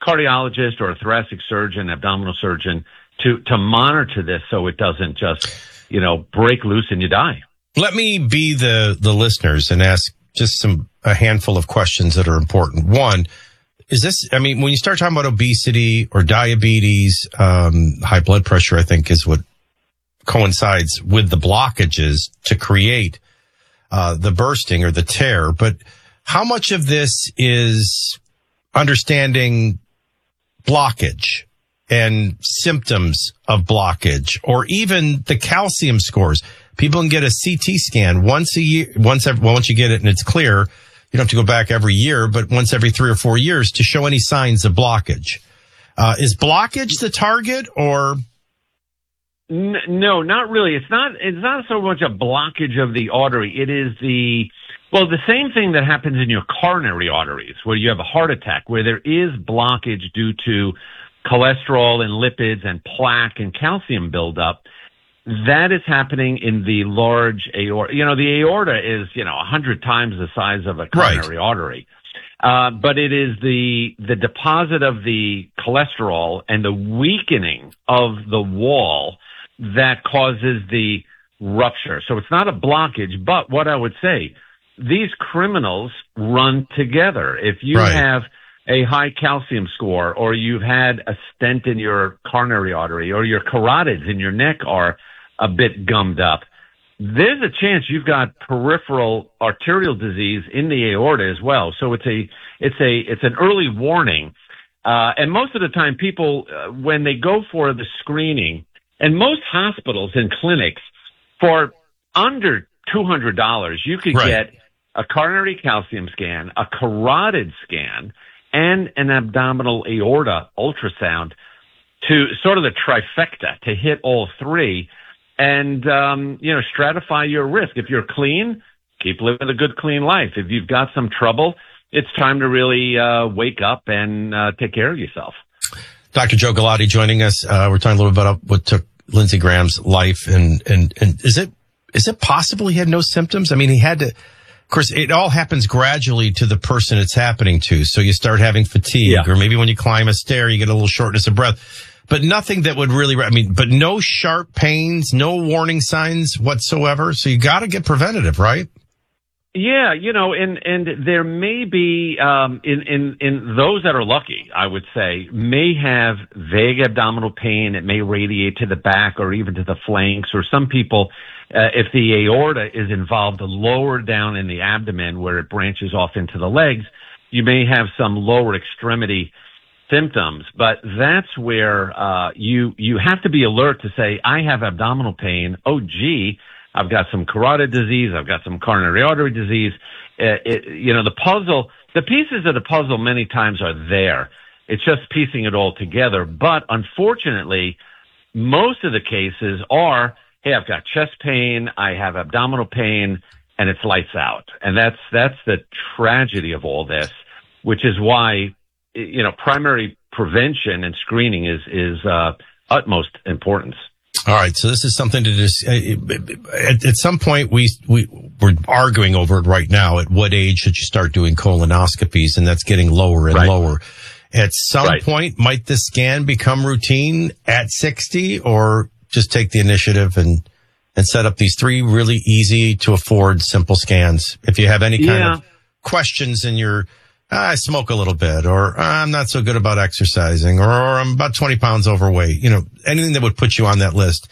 cardiologist or a thoracic surgeon, abdominal surgeon to monitor this so it doesn't just, break loose and you die. Let me be the listeners and ask just a handful of questions that are important. One, when you start talking about obesity or diabetes, high blood pressure, I think is what coincides with the blockages to create the bursting or the tear. But how much of this is understanding blockage and symptoms of blockage, or even the calcium scores? People can get a CT scan once a year. Once you get it and it's clear, you don't have to go back every year, but once every 3 or 4 years to show any signs of blockage. Is blockage the target, or? No, not really. It's not so much a blockage of the artery. It is the same thing that happens in your coronary arteries, where you have a heart attack, where there is blockage due to cholesterol and lipids and plaque and calcium buildup. That is happening in the large aorta. The aorta is, 100 times the size of a coronary artery. But it is the deposit of the cholesterol and the weakening of the wall that causes the rupture. So it's not a blockage, but what I would say, these criminals run together. If you have a high calcium score, or you've had a stent in your coronary artery, or your carotids in your neck are a bit gummed up, there's a chance you've got peripheral arterial disease in the aorta as well. So it's an early warning. And most of the time people, when they go for the screening, and most hospitals and clinics, for under $200, you could get a coronary calcium scan, a carotid scan, and an abdominal aorta ultrasound, to sort of the trifecta, to hit all three. And, stratify your risk. If you're clean, keep living a good, clean life. If you've got some trouble, it's time to really wake up and take care of yourself. Dr. Joe Galati joining us. We're talking a little bit about what took Lindsey Graham's life. And is it possible he had no symptoms? I mean, he had to. Of course, it all happens gradually to the person it's happening to. So you start having fatigue, or maybe when you climb a stair, you get a little shortness of breath. But nothing that would really, but no sharp pains, no warning signs whatsoever. So you got to get preventative, right? Yeah, and there may be, in those that are lucky, I would say, may have vague abdominal pain. It may radiate to the back or even to the flanks, or some people, if the aorta is involved lower down in the abdomen where it branches off into the legs, you may have some lower extremity symptoms, but that's where you have to be alert to say, I have abdominal pain. Oh, gee, I've got some carotid disease. I've got some coronary artery disease. The pieces of the puzzle many times are there. It's just piecing it all together. But unfortunately, most of the cases are, hey, I've got chest pain, I have abdominal pain, and it's lights out. And that's the tragedy of all this, which is why primary prevention and screening is utmost importance. All right. So this is something to just, at some point we're arguing over it right now. At what age should you start doing colonoscopies? And that's getting lower and lower. At some point, might the scan become routine at 60, or just take the initiative and set up these 3 really easy to afford simple scans? If you have any kind of questions in your, I smoke a little bit, or I'm not so good about exercising, or I'm about 20 pounds overweight, anything that would put you on that list.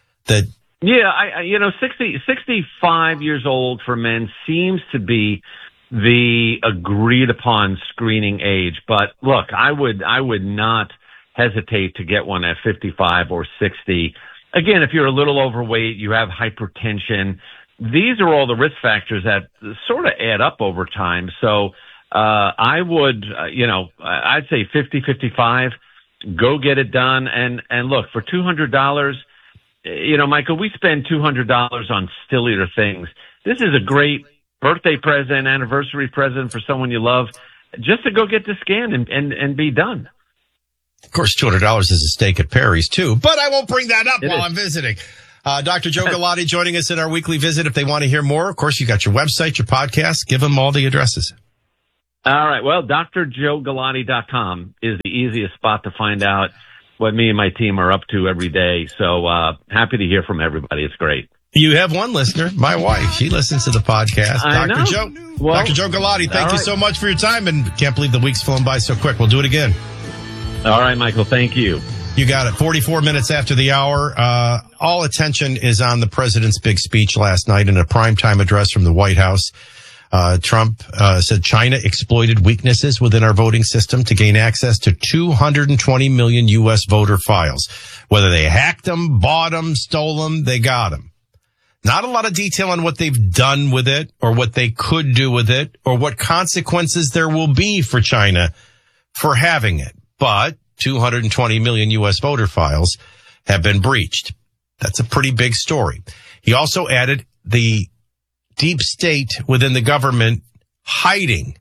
65 years old for men seems to be the agreed upon screening age. But look, I would not hesitate to get one at 55 or 60. Again, if you're a little overweight, you have hypertension, these are all the risk factors that sort of add up over time. So, I would, I'd say 50, 55, go get it done. And look, for $200, Michael, we spend $200 on sillier things. This is a great birthday present, anniversary present for someone you love, just to go get the scan and be done. Of course, $200 is a steak at Perry's too, but I won't bring that up while I'm visiting. Dr. Joe Galati joining us in our weekly visit. If they want to hear more, of course, you got your website, your podcast. Give them all the addresses. All right. Well, drjoegalati.com is the easiest spot to find out what me and my team are up to every day. So happy to hear from everybody. It's great. You have one listener, my wife. She listens to the podcast. Dr. Joe. Well, Dr. Joe Galati, thank you so much for your time, and can't believe the week's flown by so quick. We'll do it again. All right, Michael. Thank you. You got it. 44 minutes after the hour. All attention is on the president's big speech last night in a primetime address from the White House. Trump said China exploited weaknesses within our voting system to gain access to 220 million U.S. voter files. Whether they hacked them, bought them, stole them, they got them. Not a lot of detail on what they've done with it or what they could do with it or what consequences there will be for China for having it. But 220 million U.S. voter files have been breached. That's a pretty big story. He also added the deep state within the government hiding,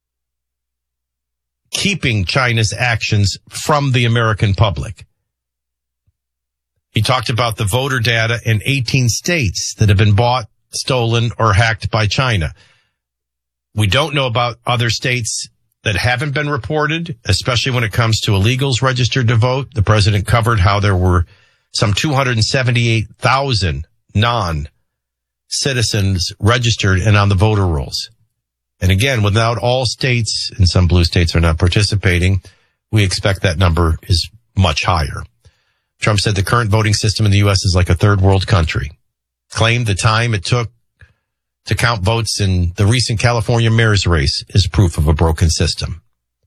keeping China's actions from the American public. He talked about the voter data in 18 states that have been bought, stolen, or hacked by China. We don't know about other states that haven't been reported, especially when it comes to illegals registered to vote. The president covered how there were some 278,000 non-citizens registered and on the voter rolls. And again, without all states, and some blue states are not participating, we expect that number is much higher. Trump said the current voting system in the U.S. is like a third world country. Claimed the time it took to count votes in the recent California mayor's race is proof of a broken system.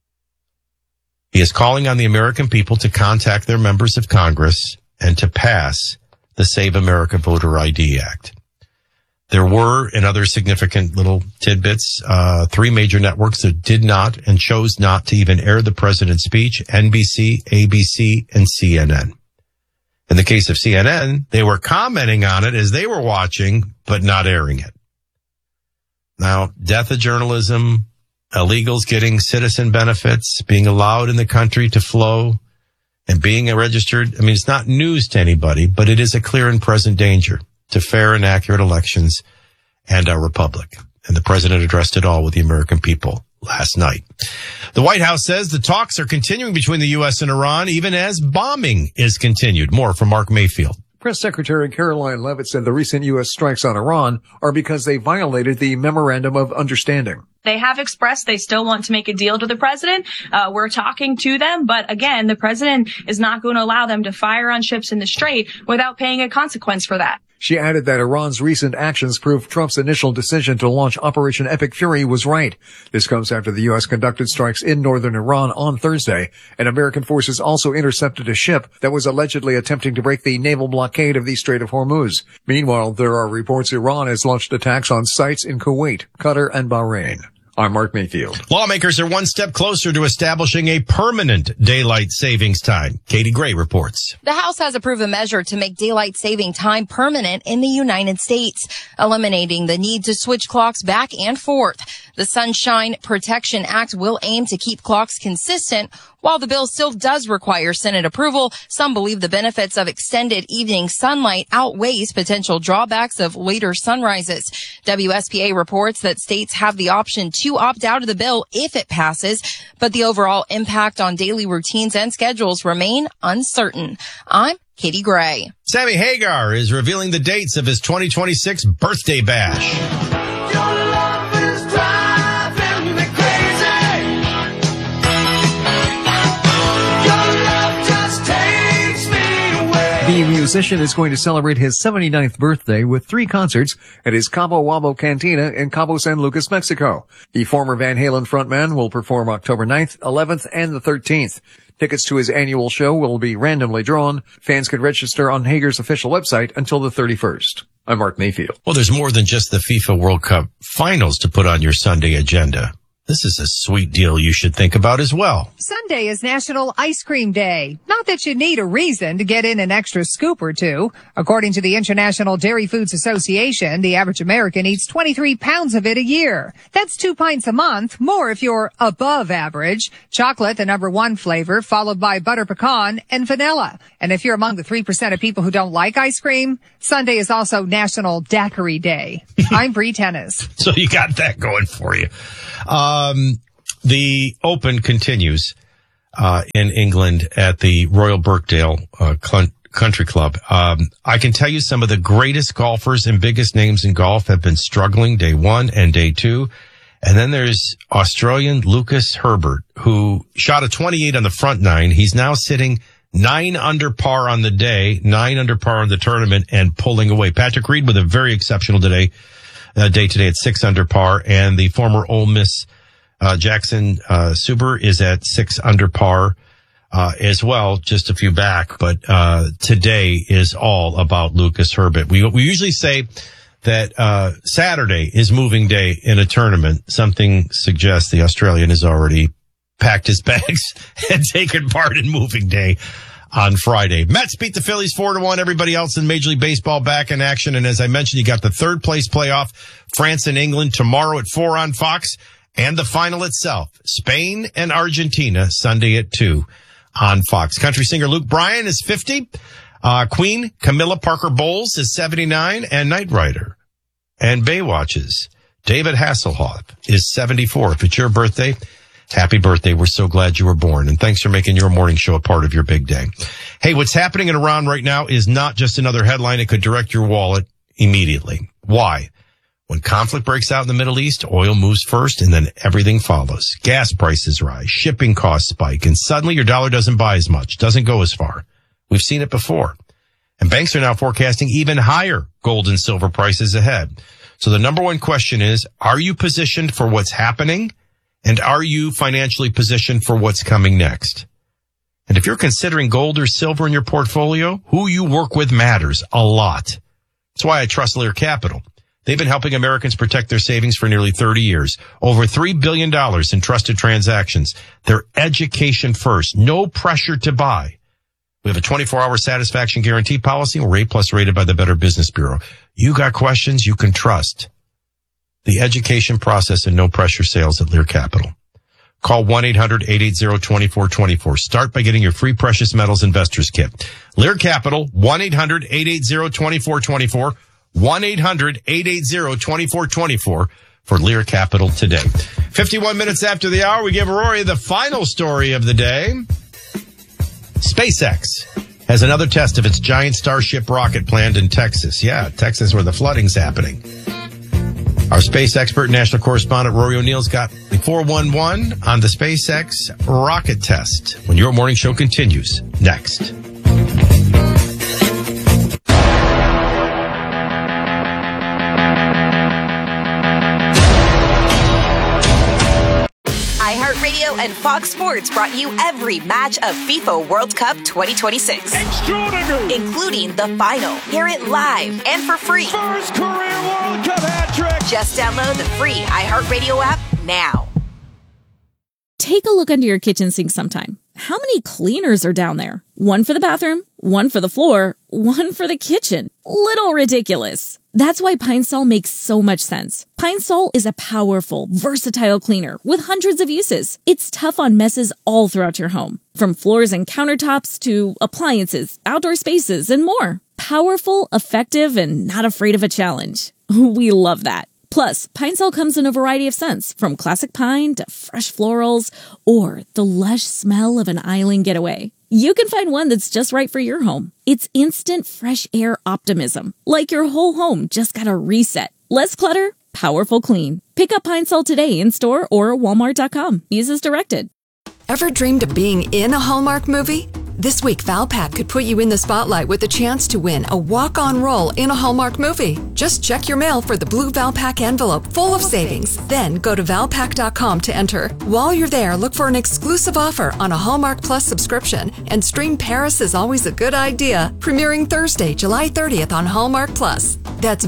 He is calling on the American people to contact their members of Congress and to pass the Save America Voter ID Act. There were, in other significant little tidbits, 3 major networks that did not and chose not to even air the president's speech: NBC, ABC, and CNN. In the case of CNN, they were commenting on it as they were watching, but not airing it. Now, death of journalism, illegals getting citizen benefits, being allowed in the country to flow, and being registered. I mean, it's not news to anybody, but it is a clear and present danger to fair and accurate elections and our republic. And the president addressed it all with the American people last night. The White House says the talks are continuing between the U.S. and Iran, even as bombing is continued. More from Mark Mayfield. Press Secretary Caroline Leavitt said the recent U.S. strikes on Iran are because they violated the Memorandum of Understanding. They have expressed they still want to make a deal to the president. We're talking to them. But again, the president is not going to allow them to fire on ships in the Strait without paying a consequence for that. She added that Iran's recent actions prove Trump's initial decision to launch Operation Epic Fury was right. This comes after the U.S. conducted strikes in northern Iran on Thursday, and American forces also intercepted a ship that was allegedly attempting to break the naval blockade of the Strait of Hormuz. Meanwhile, there are reports Iran has launched attacks on sites in Kuwait, Qatar, and Bahrain. I'm Mark Mayfield. Lawmakers are one step closer to establishing a permanent daylight savings time. Katie Gray reports. The House has approved a measure to make daylight saving time permanent in the United States, eliminating the need to switch clocks back and forth. The Sunshine Protection Act will aim to keep clocks consistent. While the bill still does require Senate approval, some believe the benefits of extended evening sunlight outweighs potential drawbacks of later sunrises. WSPA reports that states have the option to opt out of the bill if it passes, but the overall impact on daily routines and schedules remain uncertain. I'm Katie Gray. Sammy Hagar is revealing the dates of his 2026 birthday bash. The musician is going to celebrate his 79th birthday with 3 concerts at his Cabo Wabo Cantina in Cabo San Lucas, Mexico. The former Van Halen frontman will perform October 9th, 11th, and the 13th. Tickets to his annual show will be randomly drawn. Fans can register on Hager's official website until the 31st. I'm Mark Mayfield. Well, there's more than just the FIFA World Cup finals to put on your Sunday agenda. This is a sweet deal you should think about as well. Sunday is National Ice Cream Day. Not that you need a reason to get in an extra scoop or two. According to the International Dairy Foods Association, the average American eats 23 pounds of it a year. That's 2 pints a month, more if you're above average. Chocolate, the number 1 flavor, followed by butter pecan and vanilla. And if you're among the 3% of people who don't like ice cream, Sunday is also National Daiquiri Day. I'm Bree Tennis. So you got that going for you. the Open continues in England at the Royal Birkdale Country Club. I can tell you some of the greatest golfers and biggest names in golf have been struggling day one and day two. And then there's Australian Lucas Herbert, who shot a 28 on the front nine. He's now sitting 9 under par on the day, 9 under par on the tournament, and pulling away. Patrick Reed with a very exceptional day today at 6 under par, and the former Ole Miss Jackson Suber is at 6 under par as well, just a few back. But today is all about Lucas Herbert. We usually say that Saturday is moving day in a tournament. Something suggests the Australian has already packed his bags and taken part in moving day on Friday. Mets beat the Phillies 4-1. Everybody else in Major League Baseball back in action. And as I mentioned, you got the third place playoff, France and England tomorrow at 4 on Fox, and the final itself, Spain and Argentina, Sunday at 2 on Fox. Country singer Luke Bryan is 50. Queen Camilla Parker Bowles is 79, and Knight Rider and Baywatch's David Hasselhoff is 74. If it's your birthday, happy birthday. We're so glad you were born. And thanks for making your morning show a part of your big day. Hey, what's happening in Iran right now is not just another headline. It could direct your wallet immediately. Why? When conflict breaks out in the Middle East, oil moves first and then everything follows. Gas prices rise, shipping costs spike, and suddenly your dollar doesn't buy as much, doesn't go as far. We've seen it before. And banks are now forecasting even higher gold and silver prices ahead. So the number one question is, are you positioned for what's happening? And are you financially positioned for what's coming next? And if you're considering gold or silver in your portfolio, who you work with matters a lot. That's why I trust Lear Capital. They've been helping Americans protect their savings for nearly 30 years. Over $3 billion in trusted transactions. They're education first. No pressure to buy. We have a 24-hour satisfaction guarantee policy. We're A+ rated by the Better Business Bureau. You got questions you can trust. The education process and no pressure sales at Lear Capital. Call 1-800-880-2424. Start by getting your free precious metals investors kit. Lear Capital, 1-800-880-2424. 1-800-880-2424 for Lear Capital today. 51 minutes after the hour, we give Rory the final story of the day. SpaceX has another test of its giant Starship rocket planned in Texas. Yeah, Texas where the flooding's happening. Our space expert, national correspondent Rory O'Neill's got the 411 on the SpaceX rocket test when your morning show continues next. iHeartRadio and Fox Sports brought you every match of FIFA World Cup 2026. Extraordinary! Including the final. Hear it live and for free. First career World Cup hat trick! Just download the free iHeartRadio app now. Take a look under your kitchen sink sometime. How many cleaners are down there? One for the bathroom, one for the floor, one for the kitchen. Little ridiculous. That's why Pine Sol makes so much sense. Pine Sol is a powerful, versatile cleaner with hundreds of uses. It's tough on messes all throughout your home, from floors and countertops to appliances, outdoor spaces, and more. Powerful, effective, and not afraid of a challenge. We love that. Plus, Pine Sol comes in a variety of scents, from classic pine to fresh florals or the lush smell of an island getaway. You can find one that's just right for your home. It's instant fresh air optimism, like your whole home just got a reset. Less clutter, powerful clean. Pick up Pine Sol today in store or Walmart.com. Use as directed. Ever dreamed of being in a Hallmark movie? This week, Valpak could put you in the spotlight with a chance to win a walk-on role in a Hallmark movie. Just check your mail for the blue Valpak envelope full of savings. Then go to Valpak.com to enter. While you're there, look for an exclusive offer on a Hallmark Plus subscription and stream Paris is Always a Good Idea, premiering Thursday, July 30th on Hallmark Plus. That's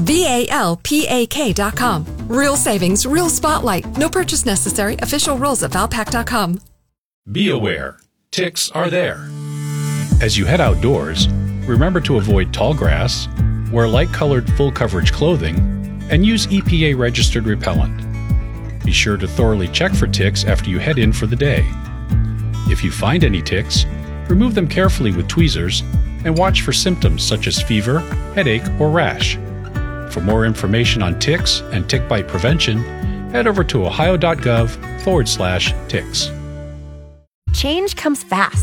VALPAK.com. Real savings, real spotlight. No purchase necessary. Official rules at Valpak.com. Be aware. Ticks are there. As you head outdoors, remember to avoid tall grass, wear light-colored full-coverage clothing, and use EPA-registered repellent. Be sure to thoroughly check for ticks after you head in for the day. If you find any ticks, remove them carefully with tweezers and watch for symptoms such as fever, headache, or rash. For more information on ticks and tick bite prevention, head over to ohio.gov/ticks. Change comes fast.